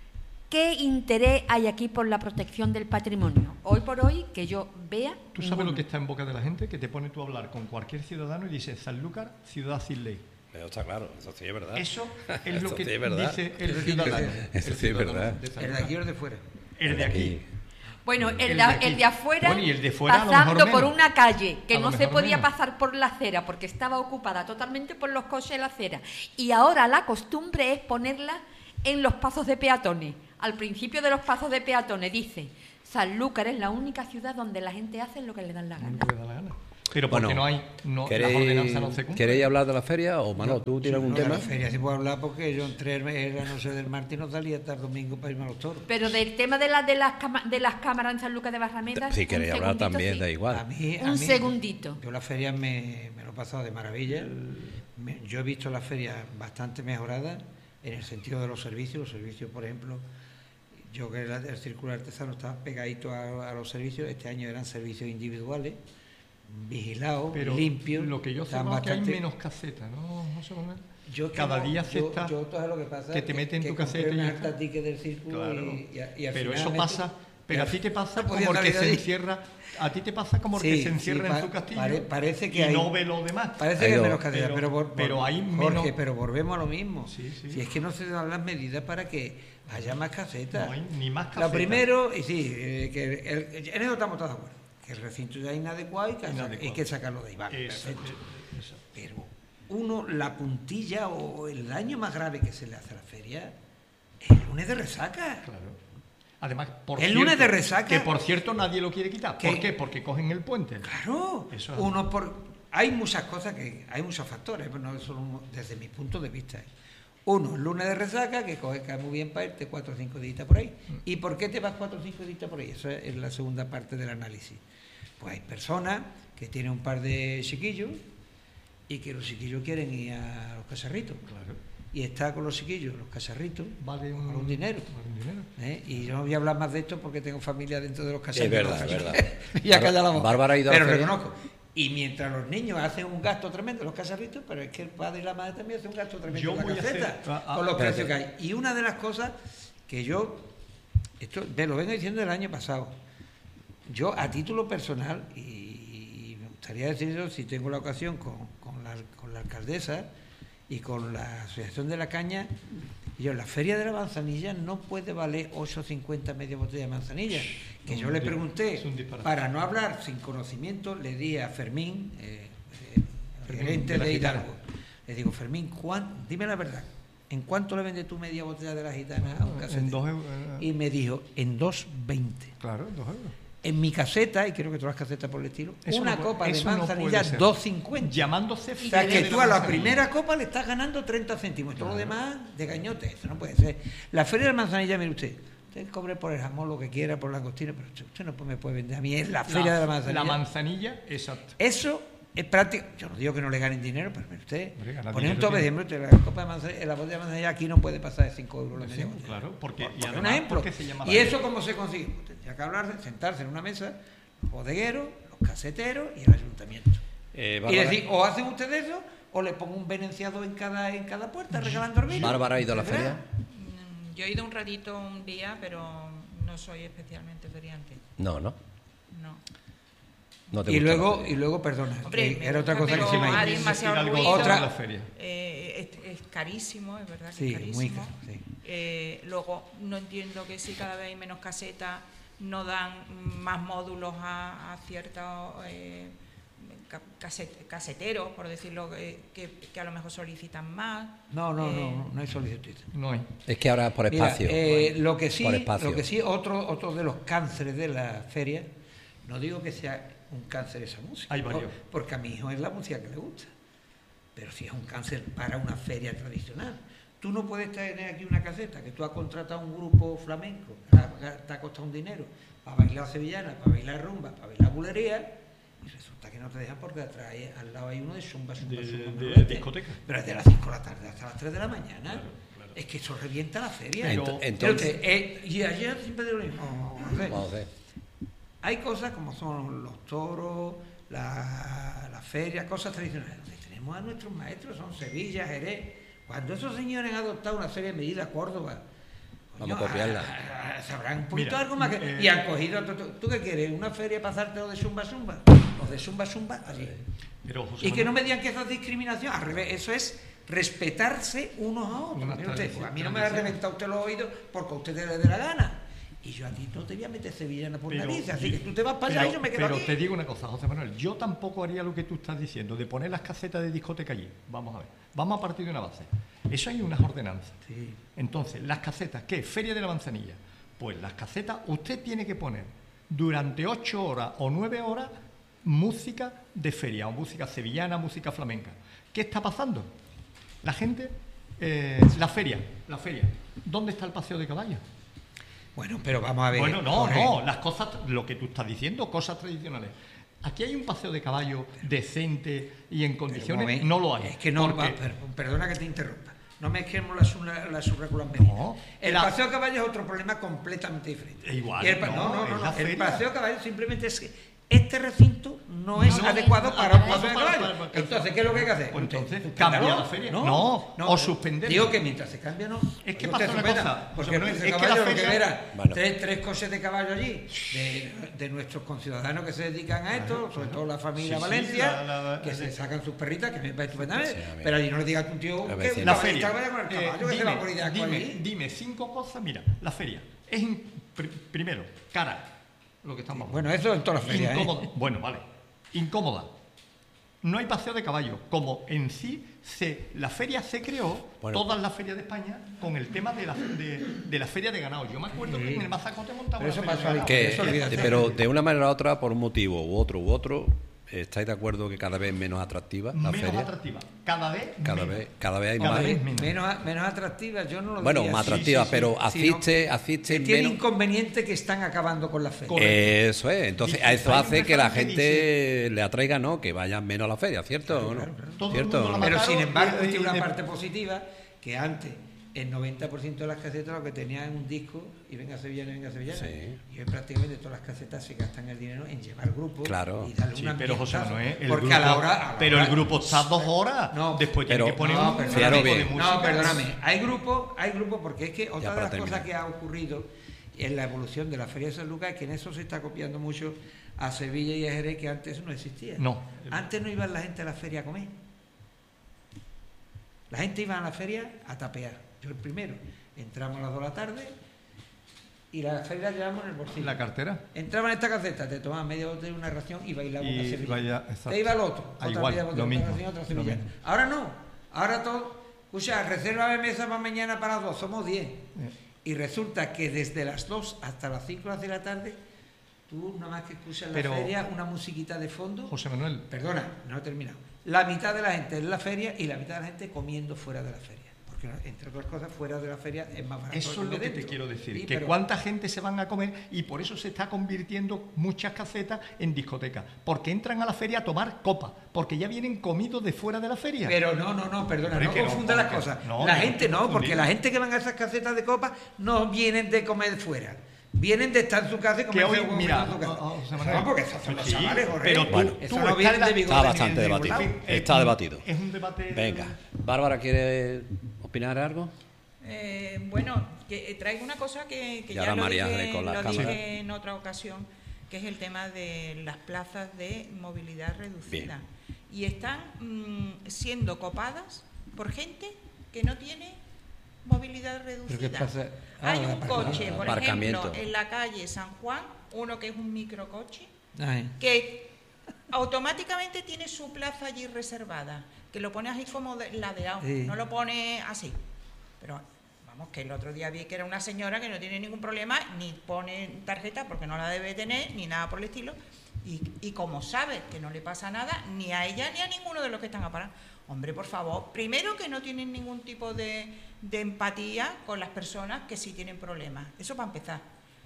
¿Qué interés hay aquí por la protección del patrimonio? Hoy por hoy, que yo vea... ¿Tú sabes lo que está en boca de la gente? Que te pone tú a hablar con cualquier ciudadano y dices, Sanlúcar, ciudad sin ley. Pero está claro, eso sí es verdad. Eso es lo que sí es verdad. dice el ciudadano. Eso sí es verdad. ¿El de aquí o el de fuera? El de aquí. Bueno, El el de afuera, bueno, y el de fuera, pasando a lo por mejor una calle que A no lo se mejor podía menos. pasar por la acera porque estaba ocupada totalmente por los coches de la acera. Y ahora la costumbre es ponerla en los pasos de peatones. Al principio de los pasos de peatones dice: Sanlúcar es la única ciudad donde la gente hace lo que le dan la gana. Pero porque Bueno, las ordenanzas no se cumplen. ¿Queréis hablar de la feria o Manolo, tú tienes algún De tema? la feria sí puedo hablar porque yo entré en la noche del martes y no salía hasta el domingo para irme a los toros. Pero del tema de las cámaras en Sanlúcar de Barrameda... Si queréis hablar también, da A igual. mí, Un segundito. Yo la feria me lo he pasado de maravilla. Yo he visto la feria bastante mejorada en el sentido de los servicios. Los servicios, por ejemplo, yo que era el círculo artesano estaba pegadito a los servicios. Este año eran servicios individuales, vigilados, Pero limpios. lo que yo sé estaban es que hay menos casetas, ¿no, José Manuel? Yo Cada tengo- día se yo- está yo todo lo que pasa que te meten que tu compré caseta y una ya está. alta ticket del círculo Claro. y al Pero final eso me- pasa, pero a ti te pasa no podía como el que salir de se ahí. encierra, a ti te pasa como el Sí, que se encierra sí, en su castillo parece que y hay- no ve lo demás. Parece Ha que hay ido- menos cantidad, pero hay Jorge, menos- pero volvemos a lo mismo. Sí, sí. Si es que no se dan las medidas para que haya más casetas. No hay ni más Lo casetas. primero, y sí, en eso estamos todos de acuerdo, que el recinto ya es inadecuado y que Inadecuado. hay que sacarlo de ahí. Vale, Eso, perfecto. eso. Pero la puntilla o el daño más grave que se le hace a la feria es el lunes de resaca. Claro. Además, por El lunes de resaca- que por cierto nadie lo quiere quitar. ¿Por ¿Qué? qué? Porque cogen el puente. Claro, Eso es. hay muchas cosas hay muchos factores, pero no solo desde mi punto de vista. Uno, el lunes de resaca, que cae muy bien para irte 4 o 5 días por ahí. ¿Y por qué te vas 4 o 5 días por ahí? Eso es la segunda parte del análisis. Pues hay personas que tienen un par de chiquillos y que los chiquillos quieren ir a los cacharritos. Claro. Y está con los chiquillos, los cacharritos, Vale con un dinero. Vale un dinero. Y yo no voy a hablar más de esto porque tengo familia dentro de los Es cacharritos. verdad, es verdad. Y a callar la boca. Bárbara ha ido a la Pero feria. reconozco. Y mientras los niños hacen un gasto tremendo, los cacharritos, pero es que el padre y la madre también hacen un gasto tremendo Yo en la voy a caseta, hacer- con los espérate. precios que hay. Y una de las cosas que esto lo vengo diciendo el año pasado, yo a título personal, y me gustaría decirlo si tengo la ocasión con la alcaldesa y con la Asociación de la Caña, la feria de la manzanilla no puede valer 8,50 media botella de manzanilla. Que yo le pregunté, es un disparate. para no hablar sin conocimiento, le di a Fermín, Fermín, gerente de la de Gitana. Hidalgo, le digo, Fermín, dime la verdad, ¿en cuánto le vendes tú media botella de la gitana a un casete? En 2 euros. Y me dijo, en 2,20. Claro, 2 euros. En mi caseta, y creo que todas las casetas por el estilo, Eso una no copa puede- de eso no manzanilla, puede ser. 2,50. Llamándose O sea, feria que de tú a la manzanilla. primera copa le estás ganando 30 céntimos. Todo lo demás de gañote. Eso no puede ser. La feria de manzanilla, mire usted cobre por el jamón lo que quiera, por la langostino, pero usted no me puede vender a mí. Es la feria de la manzanilla. La manzanilla, exacto. Eso es práctico. Yo no digo que no le ganen dinero, pero mire usted, Hombre, ganar pone un dinero tope de tiene. ejemplo, la copa de manzanilla, la botella de manzanilla aquí no puede pasar de 5 euros la media Sí, botella. claro, porque y Por un además ejemplo. porque se llama ¿Y eso cómo se consigue? Pues tendría que hablar, sentarse en una mesa, los bodegueros, los caseteros y el ayuntamiento. Y Bárbara, decir, o hacen ustedes eso, o le pongo un venenciado en cada puerta regalando vino. Bárbara ha ido a la ¿Verdad? feria. Yo he ido un ratito un día, pero no soy especialmente feriante. No, no. No. No te Y gusta luego, la feria. y luego, perdona, Hombre, que me era otra gusta, cosa que pero se me ha hay ido. demasiado Decir algo ruido. de Otra- la feria. Es carísimo, es verdad que Sí, es carísimo. muy caro, sí. Luego, no entiendo que si cada vez hay menos casetas, no dan más módulos a ciertos caseteros, por decirlo, que a lo mejor solicitan más. No hay solicitud. No hay. Es que ahora por Mira, espacio. lo que sí, Por espacio. otro de los cánceres de la feria, no digo que sea un cáncer esa música, Hay ¿no? varios. Porque a mi hijo es la música que le gusta, pero sí es un cáncer para una feria tradicional. Tú no puedes tener aquí una caseta que tú has contratado a un grupo flamenco, te ha costado un dinero, para bailar sevillana, para bailar rumba, para bailar bulería, y resulta que no te dejan porque atrás al lado hay uno de zumba, De Manolete. discoteca. Pero es de las 5 de la tarde hasta las 3 de la mañana. Claro. Es que eso revienta la feria. Pero- entonces, Y ayer siempre digo lo mismo. vamos a ver. Hay cosas como son los toros, la feria, cosas tradicionales. Donde tenemos a nuestros maestros, son Sevilla, Jerez. Cuando esos señores han adoptado una serie de medidas, Córdoba, Vamos a copiarla. Sabrán un poquito Mira, algo más que... Y han cogido... ¿Tú qué quieres? ¿Una feria para hacerte de zumba? Los de zumba allí. Pero, José Y que no Manuel, me digan que eso es discriminación. Al revés, eso es respetarse unos a otros. Una Mire usted, tradición, a mí no me va a reventar usted los oídos porque a usted le dé la gana. Y yo a ti no te voy a meter sevillana por nariz, así que tú te vas para allá y yo me quedo pero aquí. te digo una cosa, José Manuel, yo tampoco haría lo que tú estás diciendo, de poner las casetas de discoteca allí. Vamos a ver, vamos a partir de una base. Eso hay unas ordenanzas. Sí. Entonces, las casetas, ¿qué? Feria de la Manzanilla. Pues las casetas, usted tiene que poner durante 8 horas o 9 horas música de feria, o música sevillana, música flamenca. ¿Qué está pasando? La gente, la feria. ¿Dónde está el paseo de caballos? Bueno, pero vamos a ver. Bueno, no, Jorge. las cosas, lo que tú estás diciendo, cosas tradicionales. Aquí hay un paseo de caballo decente y en condiciones, no lo hay. Es que no, porque- perdona que te interrumpa. No mezclemos las subregulares medidas. No, El la- paseo de caballo es otro problema completamente diferente. Igual, Y el no, es la El feria. paseo de caballo simplemente es que este recinto no es adecuado para un paseo de caballo. Entonces, ¿qué es lo que hay que hacer? Pues entonces, Suspéndalo. cambia la feria. No, o suspenderlo. Digo que mientras se cambia, no. Es que Usted pasa una suspenda, cosa, porque José Manuel, el es que caballo la lo que feria- verá, Bueno. tres coches de caballo allí, de nuestros conciudadanos que se dedican a esto, sobre todo la familia Sí, sí, Valencia, que se sacan sus perritas, que me parece estupendamente, Sí, a mí. pero allí no le digas a un tío La que vecina. un La caballista feria. vaya con el caballo, que se va a morir de asco allí. Dime 5 cosas. Mira, la feria es primero cara, lo que estamos Bueno, eso en todas las ferias, incómoda. Bueno, vale. Incómoda. No hay paseo de caballo. Como en sí la feria se creó, Bueno. todas las ferias de España, con el tema de la feria de ganado. Yo me acuerdo que en el Mazacote montaba Pero una eso feria de pasó ahí. ganado. Eso olvídate. Pero de una manera u otra, por un motivo u otro, ¿estáis de acuerdo que cada vez menos atractiva la Menos feria? atractiva. Cada vez Cada menos. vez hay Cada más. vez menos atractivas, yo no lo Bueno, diría más así. atractiva, sí, pero Sino asiste que tiene menos. inconveniente que están acabando con la feria. Correcto. Eso es, entonces Dice, a eso hay un hace que la refrán que gente le atraiga, ¿no? Que vayan menos a la feria, ¿cierto? ¿O no? Todo el ¿Cierto? mundo o la no? Pero sin mataron embargo, y- tiene y una de- parte positiva que antes el 90% de las casetas lo que tenían es un disco y venga sevillana. Sí. Y hoy prácticamente todas las casetas se gastan el dinero en llevar grupos Claro. y darle Sí, una pero José Manuel, el porque grupo, a la hora pero el grupo está 2 horas. No, después tiene pero- que poner no, un perdóname, Fijaros tipo de bien. música. No, perdóname. Hay grupos porque es que otra Ya de para las cosas terminar. que ha ocurrido en la evolución de la Feria de San Lucas es que en eso se está copiando mucho a Sevilla y a Jerez, que antes no existía. No. Antes no iba la gente a la feria a comer. La gente iba a la feria a tapear. Yo el primero. Entramos a las 2 de la tarde y la feria la llevamos en el bolsillo. La cartera. Entraba en esta caseta, te tomaban media botella de una ración y bailaba Y una sevillana. vaya, exacto. Te iba al otro, Ah, otra igual, media botella, lo otra mismo, ración, otra lo sevillana. mismo. Ahora no, ahora todo. Escucha, reserva de mesa para mañana para las 2, somos 10. Y resulta que desde las 2 hasta las 5 de la tarde, tú nada más que escuchas en Pero- la feria una musiquita de fondo. José Manuel, Perdona, no he terminado. La mitad de la gente en la feria y la mitad de la gente comiendo fuera de la feria. Porque, entre otras cosas, fuera de la feria es más barato. eso es lo que te dentro. quiero decir. Sí, que pero- cuánta gente se van a comer y por eso se está convirtiendo muchas casetas en discotecas. Porque entran a la feria a tomar copa. Porque ya vienen comidos de fuera de la feria. Pero no, perdona, Pero no es que no, confunda las porque- cosas. no, La no, gente no, porque confundir. la gente que van a esas casetas de copa no vienen de comer fuera. Vienen de estar en su casa y Que comer hoy, mira, José Manuel, no, porque esos son los sí, chavales, Jorge. pero tú- Bueno, eso tú no estás vienen en la- de bigote Está ni bastante de ningún debatido. lado. Está debatido. Es un debate. Venga, Bárbara, ¿quiere opinar algo? Bueno, que traigo una cosa que Y ya ahora lo María dije, Ángeles con la lo cámara. dije en otra ocasión, que es el tema de las plazas de movilidad reducida. Y están siendo copadas por gente que no tiene movilidad reducida. ¿Pero qué pasa? Ah, Hay el un aparcamiento. coche, por Aparcamiento. ejemplo, en la calle San Juan, uno que es un microcoche, Ay. que automáticamente tiene su plaza allí reservada, que lo pone así como ladeado, Sí. no lo pone así. Pero vamos, que el otro día vi que era una señora que no tiene ningún problema, ni pone tarjeta porque no la debe tener, ni nada por el estilo, y como sabe que no le pasa nada, ni a ella ni a ninguno de los que están a parar. Hombre, por favor, primero que no tienen ningún tipo de empatía con las personas que sí tienen problemas, eso para empezar.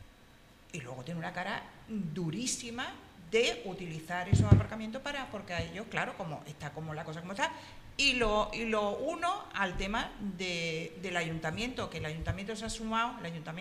Y luego tiene una cara durísima de utilizar esos aparcamientos porque a ellos, claro, como está como la cosa como está, y lo uno al tema del ayuntamiento, que el ayuntamiento se ha sumado,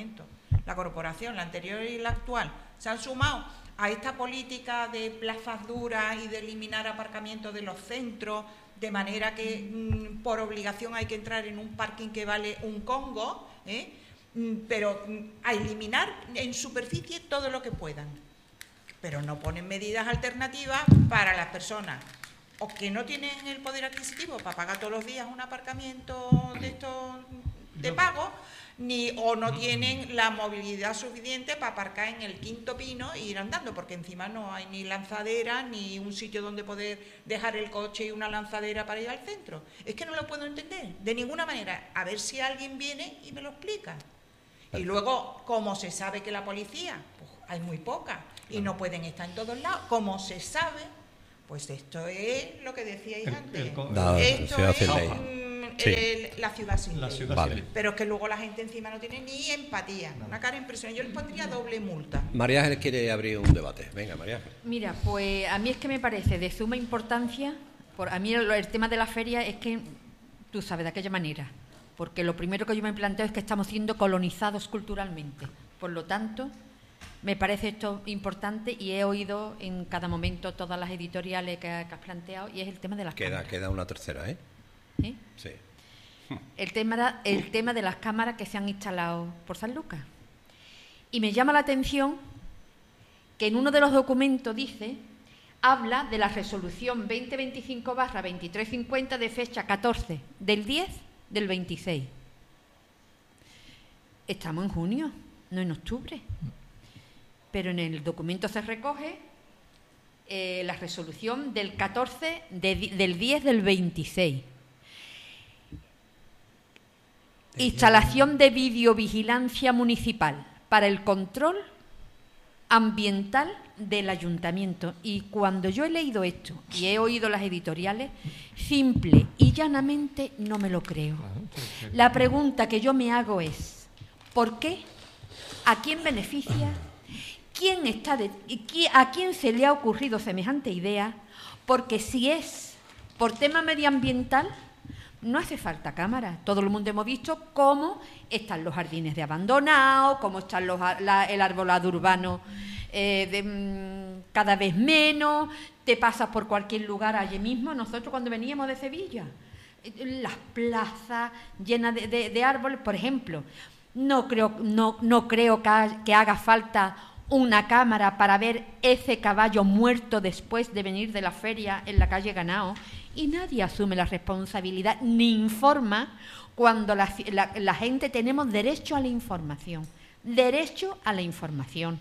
la corporación, la anterior y la actual, se han sumado a esta política de plazas duras y de eliminar aparcamientos de los centros, de manera que por obligación hay que entrar en un parking que vale un congo, pero a eliminar en superficie todo lo que puedan. Pero no ponen medidas alternativas para las personas o que no tienen el poder adquisitivo para pagar todos los días un aparcamiento de estos de pago, o no tienen la movilidad suficiente para aparcar en el Quinto Pino e ir andando, porque encima no hay ni lanzadera ni un sitio donde poder dejar el coche y una lanzadera para ir al centro. Es que no lo puedo entender de ninguna manera. A ver si alguien viene y me lo explica. Y luego, como se sabe que la policía, pues hay muy poca y no pueden estar en todos lados, como se sabe, pues esto es lo que decíais antes. Esto es la ciudad sin ley. Vale. Pero es que luego la gente encima no tiene ni empatía. Una cara impresionante. Yo les pondría doble multa. María Ángeles quiere abrir un debate. Venga, María Ángeles. Mira, pues a mí es que me parece de suma importancia, a mí el tema de la feria es que, tú sabes, de aquella manera, porque lo primero que yo me planteo es que estamos siendo colonizados culturalmente. Por lo tanto, me parece esto importante y he oído en cada momento todas las editoriales que has planteado y es el tema de las cámaras. Queda una tercera, ¿eh? ¿Sí? Sí. El tema de las cámaras que se han instalado por San Lucas. Y me llama la atención que en uno de los documentos habla de la resolución 2025/2350 de fecha 14 del 10 del 26. Estamos en junio, no en octubre. Pero en el documento se recoge la resolución del 14 del 10 del 26. Instalación de videovigilancia municipal para el control ambiental del ayuntamiento. Y cuando yo he leído esto y he oído las editoriales, simple y llanamente no me lo creo. La pregunta que yo me hago es, ¿por qué? ¿A quién beneficia? ¿A quién se le ha ocurrido semejante idea? Porque si es por tema medioambiental, no hace falta cámara. Todo el mundo hemos visto cómo están los jardines de abandonados, cómo están el arbolado urbano cada vez menos. Te pasas por cualquier lugar allí mismo. Nosotros cuando veníamos de Sevilla, las plazas llenas de árboles, por ejemplo, no creo que haga falta una cámara para ver ese caballo muerto después de venir de la feria en la calle Ganao, y nadie asume la responsabilidad ni informa cuando la gente tenemos derecho a la información. Derecho a la información.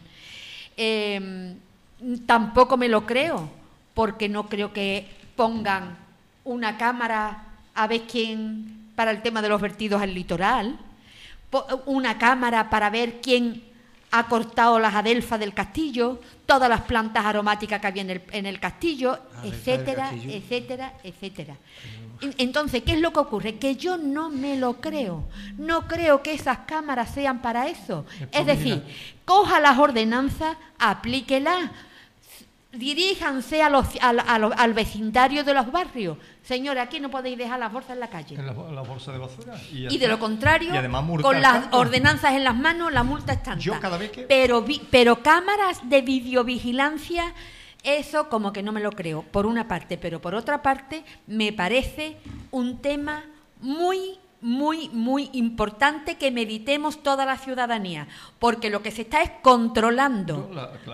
Tampoco me lo creo, porque no creo que pongan una cámara a ver quién para el tema de los vertidos al litoral, una cámara para ver quién ha cortado las adelfas del castillo, todas las plantas aromáticas que había en el castillo, etcétera, etcétera, etcétera. Entonces, ¿qué es lo que ocurre? Que yo no me lo creo. No creo que esas cámaras sean para eso. Es decir, coja las ordenanzas, aplíquelas, diríjanse al vecindario de los barrios. Señores, aquí no podéis dejar las bolsas en la calle. En la bolsa de basura. Y de lo contrario, además, con las ordenanzas en las manos, la multa es tanta. Yo cada vez que... Pero cámaras de videovigilancia, eso como que no me lo creo, por una parte. Pero por otra parte, me parece un tema muy, muy, muy importante que meditemos toda la ciudadanía. Porque lo que se está es controlando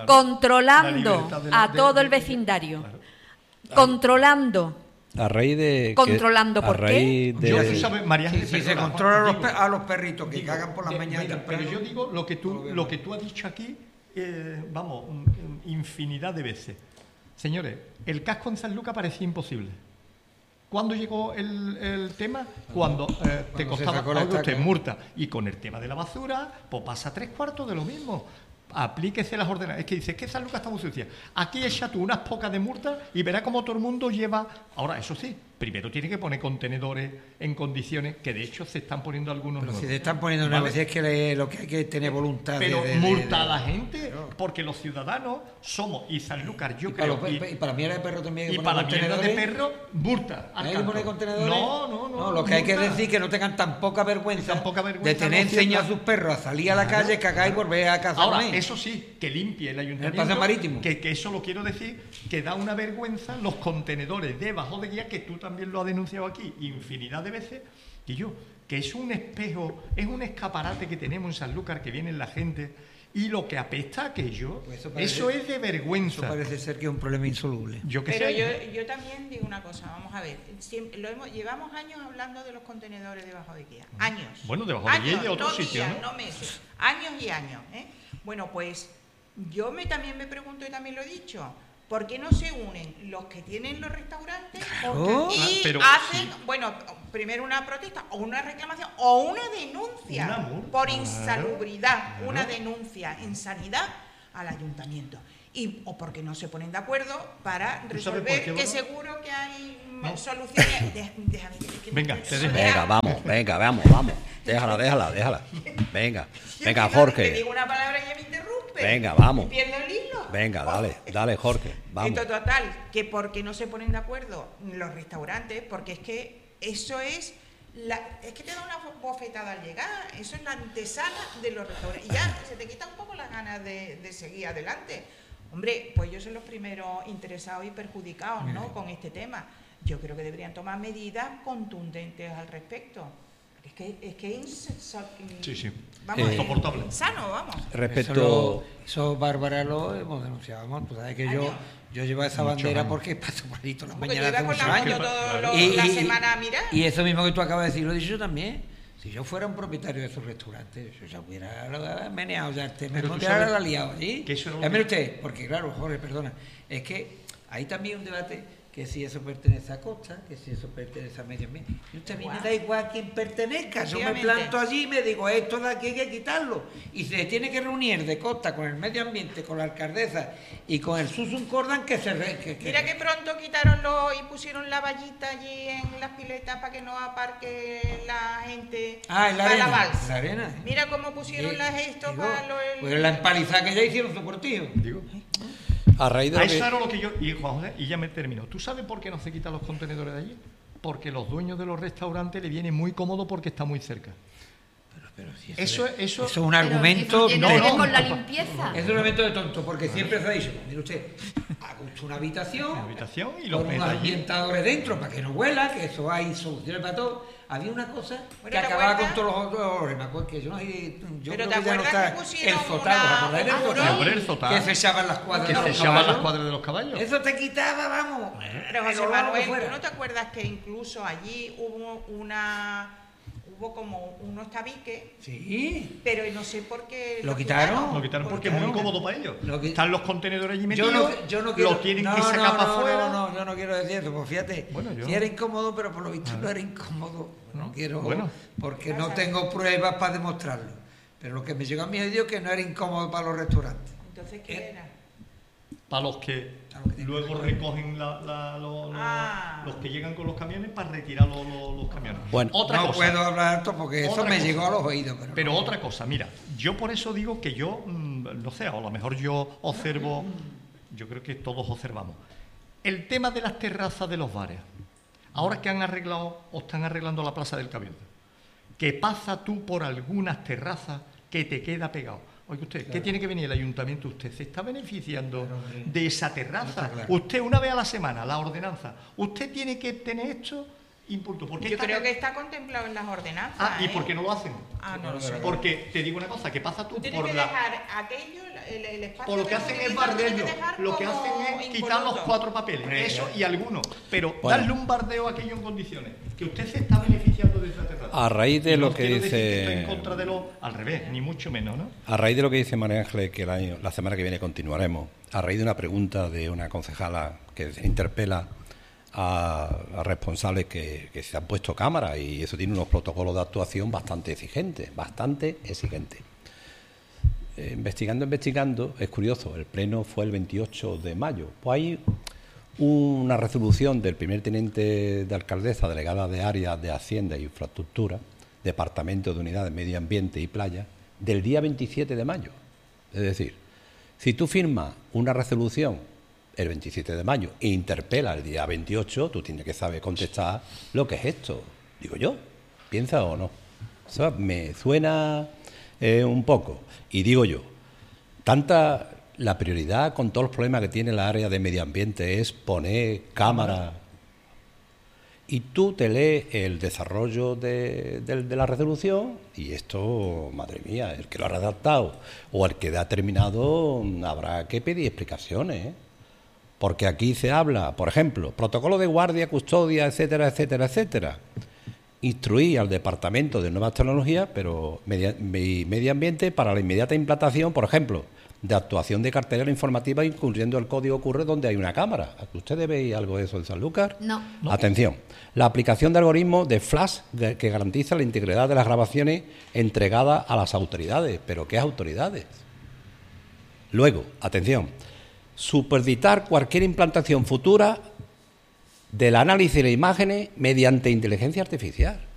a todo el vecindario. Controlando. A raíz de... ¿Controlando por qué? Tú sabes, María Ángeles, si se controla a los perritos que cagan por las mañanas. Pero yo digo lo que tú has dicho aquí, infinidad de veces. Señores, el casco en San Lucas parecía imposible. ¿Cuándo llegó el tema? Cuando te costaba multa. Y con el tema de la basura, pues pasa 3/4 de lo mismo. Aplíquese las ordenanzas. Es que dice, es que San Lucas está muy sucia. Aquí echa tú unas pocas de multa y verá cómo todo el mundo lleva... Ahora, eso sí, primero tiene que poner contenedores en condiciones que de hecho se están poniendo algunos nuevos. Si se están poniendo nuevos, es que lo que hay que tener voluntad. Pero multa a la gente, porque los ciudadanos somos, y San Lucas, yo creo... Y para mierda de perro también hay que poner contenedores. Y para mierda de perro, multa. ¿Hay que poner contenedores? No, lo que hay que decir que no tengan tan poca vergüenza de tener enseñado a sus perros a salir a la calle, cagar y volver a casa. Ahora, eso sí, que limpie el ayuntamiento. El paseo marítimo. Que eso lo quiero decir, que da una vergüenza los contenedores debajo de guía, que tú también lo has denunciado aquí infinidad de veces, Y yo, que es un espejo, es un escaparate que tenemos en Sanlúcar, que viene la gente, y lo que apesta aquello, Pues eso es de vergüenza. Eso parece ser que es un problema insoluble. Yo qué Pero sé. yo también digo una cosa, vamos a ver, llevamos años hablando de los contenedores debajo de Guía, años. Bueno, debajo de Guía y de otros no sitios, días, ¿no? no meses, años y años. Bueno, pues yo también me pregunto y también lo he dicho, ¿por qué no se unen los que tienen los restaurantes Claro. y Pero hacen, sí. bueno, primero una protesta o una reclamación o una denuncia Un amor, por claro, insalubridad, claro. una denuncia en sanidad al ayuntamiento? O porque no se ponen de acuerdo para ¿Tú sabes por resolver, qué, que Bárbara? seguro que hay No. soluciones. Venga, te dejo. Venga, vamos. Déjala. Venga, Te Jorge. digo una palabra y ya me interrumpe. Venga, vamos. Y pierdo el hilo. Venga, dale, Jorge, vamos. Esto total, que porque no se ponen de acuerdo los restaurantes, porque es que eso es es que te da una bofetada al llegar, eso es la antesala de los restaurantes. Y ya se te quita un poco las ganas de seguir adelante. Hombre, pues ellos son los primeros interesados y perjudicados, ¿no?, con este tema. Yo creo que deberían tomar medidas contundentes al respecto. Es que Sí. vamos, Insoportable. insano, vamos. Respecto... Eso Bárbara lo hemos denunciado. Vamos, tú sabes que yo llevo esa bandera porque paso por ahí todas las Porque yo mañanas iba hace con muchos la años. moto toda la semana a mirar. Y eso mismo que tú acabas de decir lo he dicho yo también. Si yo fuera un propietario de esos restaurantes, yo ya hubiera meneado ya el tema, Pero no tú te sabes hubiera liado allí. que eso era lo Ya mire que- usted, porque claro, Jorge, perdona, es que hay también un debate que si eso pertenece a Costa, que si eso pertenece a Medio Ambiente. Y usted a mí me da igual a quién pertenezca, yo me Efectivamente. planto allí y me digo, esto de aquí hay que quitarlo. Y se tiene que reunir de Costa con el Medio Ambiente, con la alcaldesa y con el Susun Cordan que se... Mira que pronto quitaron y pusieron la vallita allí en las piletas para que no aparque la gente Ah, en la para arena. balsa. En la arena. Mira cómo pusieron las esto Digo, para pues la empalizada que ya hicieron su cortijo. Digo. A raíz de A lo que... eso era lo que yo... Y Juan José, y ya me termino. ¿Tú sabes por qué no se quitan los contenedores de allí? Porque los dueños de los restaurantes le viene muy cómodo porque está muy cerca. Pero si Eso es un argumento... Pero no, tiene que ver no. con la limpieza. Es un argumento de tonto, porque siempre se ha dicho, mire usted, haga usted una habitación, Una habitación y los con meta unos allí. ambientadores dentro para que no huela, que eso hay soluciones para todo. Había una cosa Bueno, que ¿te acababa acuerdas? con todos los olores. Me acuerdo que yo no sé, yo Pero creo ¿te que ya no acuerdas está que pusieron el zotal, ¿os acordáis del un zotal? muro? Hombre, el zotal. Que se echaban las cuadras Que de se los echaban las caballos. cuadras de los caballos. Eso te quitaba, vamos. Pero José el olor Manuel, que fuera. ¿tú no te acuerdas que incluso allí hubo como unos tabiques, Sí. pero no sé por qué ¿Lo quitaron? Lo quitaron porque es muy cómodo para ellos. Lo que- Están los contenedores allí metidos, Yo no quiero, los tienen no, que sacar para afuera. No, yo no quiero decir eso, pues fíjate, Bueno, yo- si era incómodo, pero por lo visto no era incómodo. No quiero, Bueno. porque no tengo pruebas para demostrarlo. Pero lo que me llegó a mi oído es que no era incómodo para los restaurantes. Entonces, ¿qué era? Para los que A los que tienen luego que recogen Ah. los que llegan con los camiones para retirar los camiones. Bueno, otra no cosa. puedo hablar alto porque eso Otra me cosa. llegó a los oídos. Pero no. otra cosa, mira, yo por eso digo que yo, no sé, a lo mejor yo observo, yo creo que todos observamos, el tema de las terrazas de los bares. Ahora que han arreglado o están arreglando la Plaza del Cabildo, que pasa tú por algunas terrazas que te queda pegado. Oye usted, ¿qué tiene que venir el ayuntamiento? Usted se está beneficiando de esa terraza. Está claro. Usted una vez a la semana, la ordenanza, usted tiene que tener esto impulso. Porque Yo creo que está contemplado en las ordenanzas. Ah, ¿y por qué no lo hacen? No lo sé. Porque te digo una cosa, que pasa tú Tú tienes por que la... dejar aquello, el espacio. Por lo que hacen es barrerlo, lo que hacen es quitar los 4 papeles, eso y algunos, pero Bueno. darle un bardeo a aquello en condiciones, que usted se está beneficiando de esa terraza. A raíz de Y lo no que quiero decir dice- estoy en contra de lo... Al revés, ni mucho menos, ¿no? A raíz de lo que dice María Ángeles, que la semana que viene continuaremos, a raíz de una pregunta de una concejala que interpela a responsables que se han puesto cámaras, y eso tiene unos protocolos de actuación bastante exigentes. Investigando, es curioso, el pleno fue el 28 de mayo. Pues hay una resolución del primer teniente de alcaldesa, delegada de áreas de Hacienda e Infraestructura, Departamento de Unidades Medio Ambiente y Playa, del día 27 de mayo. Es decir, si tú firmas una resolución el 27 de mayo e interpela el día 28, tú tienes que saber contestar lo que es esto. Digo yo, ¿piensa o no? Eso me suena un poco. Y digo yo, la prioridad con todos los problemas que tiene la área de medio ambiente es poner cámaras. y tú te lees el desarrollo de la resolución y esto, madre mía, el que lo ha redactado o el que ha terminado habrá que pedir explicaciones, ¿eh? Porque aquí se habla, por ejemplo, protocolo de guardia, custodia, etcétera, etcétera, etcétera. Instruir al Departamento de Nuevas Tecnologías, pero medio ambiente para la inmediata implantación, por ejemplo, de actuación de cartelera informativa incluyendo el código QR donde hay una cámara. ¿Ustedes veis algo de eso en Sanlúcar? No. Atención, la aplicación de algoritmos de flash que garantiza la integridad de las grabaciones entregadas a las autoridades. ¿Pero qué autoridades? Luego, atención, supeditar cualquier implantación futura del análisis de imágenes mediante inteligencia artificial.